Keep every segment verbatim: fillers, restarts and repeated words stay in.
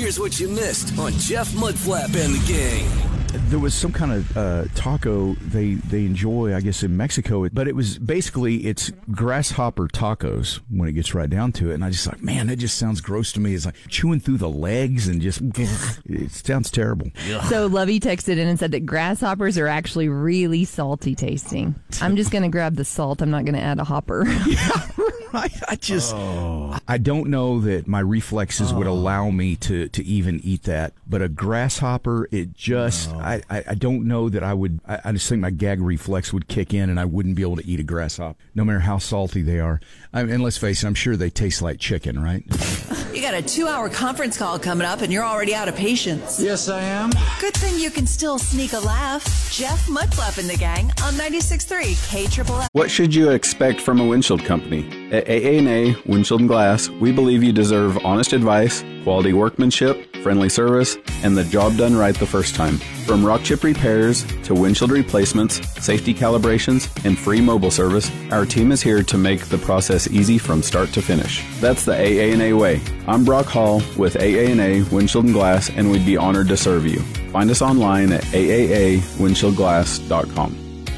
Here's what you missed on Jeff Mudflap and the Gang. There was some kind of uh, taco they, they enjoy, I guess, in Mexico. But it was basically, it's grasshopper tacos when it gets right down to it. And I just like, man, that just sounds gross to me. It's like chewing through the legs and just, it sounds terrible. So Lovey texted in and said that grasshoppers are actually really salty tasting. I'm just going to grab the salt. I'm not going to add a hopper. Yeah, right. I just, oh. I don't know that my reflexes oh. would allow me to, to even eat that. But a grasshopper, it just, oh. I, I, I don't know that I would, I, I just think my gag reflex would kick in and I wouldn't be able to eat a grasshopper, no matter how salty they are. I mean, and let's face it, I'm sure they taste like chicken, right? You got a two-hour conference call coming up and you're already out of patience. Yes, I am. Good thing you can still sneak a laugh. Jeff Mudflap and the Gang on ninety-six point three K F F. What should you expect from a windshield company? At A A and A Windshield and Glass, we believe you deserve honest advice, quality workmanship, friendly service, and the job done right the first time. From rock chip repairs to windshield replacements, safety calibrations, and free mobile service, our team is here to make the process easy from start to finish. That's the A A and A way. I'm Brock Hall with A A and A Windshield and Glass, and we'd be honored to serve you. Find us online at A A A windshield glass dot com.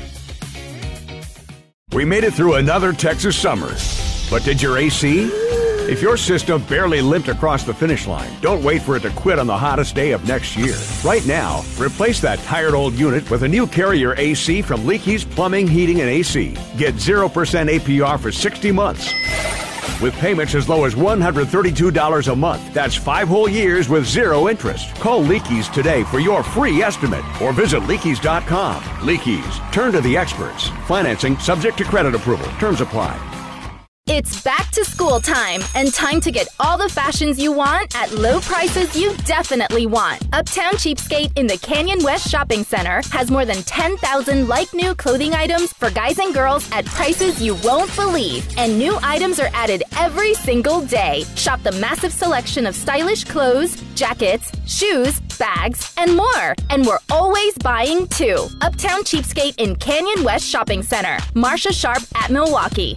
We made it through another Texas summer, but did your A C? If your system barely limped across the finish line, don't wait for it to quit on the hottest day of next year. Right now, replace that tired old unit with a new Carrier A C from Leakey's Plumbing, Heating, and A C. Get zero percent A P R for sixty months. With payments as low as one hundred thirty-two dollars a month. That's five whole years with zero interest. Call Leakey's today for your free estimate or visit leakeys dot com. Leakey's. Turn to the experts. Financing subject to credit approval. Terms apply. It's back to school time and time to get all the fashions you want at low prices you definitely want. Uptown Cheapskate in the Canyon West Shopping Center has more than ten thousand like-new clothing items for guys and girls at prices you won't believe. And new items are added every single day. Shop the massive selection of stylish clothes, jackets, shoes, bags, and more. And we're always buying too. Uptown Cheapskate in Canyon West Shopping Center. Marsha Sharp at Milwaukee.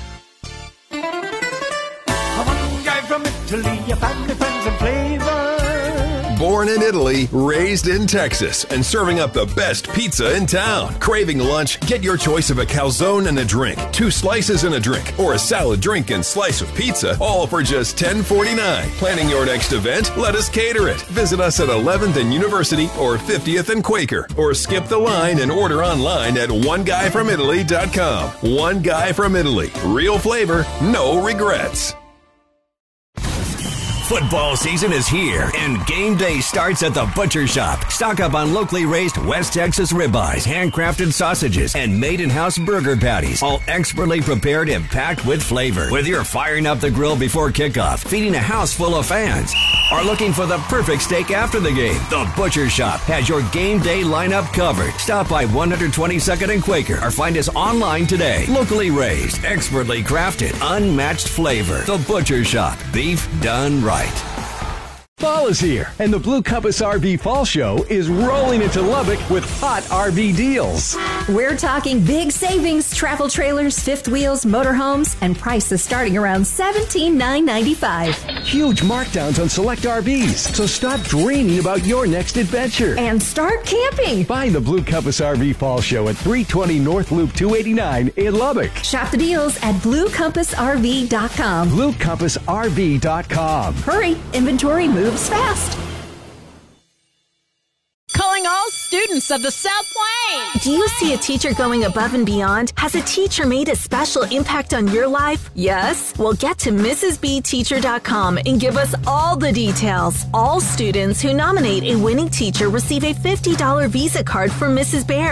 One guy from Italy, a family, friends, and flavor. Born in Italy, raised in Texas, and serving up the best pizza in town. Craving lunch? Get your choice of a calzone and a drink, two slices and a drink, or a salad drink and slice of pizza, all for just ten forty-nine. Planning your next event? Let us cater it. Visit us at eleventh and University or fiftieth and Quaker, or skip the line and order online at one guy from italy dot com. One Guy from Italy. Real flavor, no regrets. Football season is here, and game day starts at the Butcher Shop. Stock up on locally raised West Texas ribeyes, handcrafted sausages, and made-in-house burger patties, all expertly prepared and packed with flavor. Whether you're firing up the grill before kickoff, feeding a house full of fans, or looking for the perfect steak after the game, the Butcher Shop has your game day lineup covered. Stop by one twenty-second and Quaker, or find us online today. Locally raised, expertly crafted, unmatched flavor. The Butcher Shop. Beef done right. Fall is here, and the Blue Compass R V Fall Show is rolling into Lubbock with hot R V deals. We're talking big savings, travel trailers, fifth wheels, motorhomes, and prices starting around seventeen thousand nine hundred ninety-five dollars. Huge markdowns on select R Vs, so stop dreaming about your next adventure. And start camping. Find the Blue Compass R V Fall Show at three twenty North Loop two eighty-nine in Lubbock. Shop the deals at blue compass R V dot com. blue compass R V dot com. Hurry, inventory moves fast. Calling all students of the South Plains. Do you see a teacher going above and beyond? Has a teacher made a special impact on your life? Yes? Well, get to Mrs B Teacher dot com and give us all the details. All students who nominate a winning teacher receive a fifty dollars Visa card from Missus Bear.